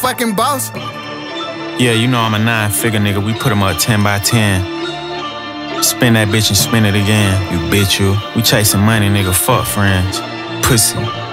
fucking boss. Yeah, you know I'm a 9-figure nigga. We put him up 10 by 10. Spin that bitch and spin it again. You bitch, you. We chasing money, nigga. Fuck friends. Pussy.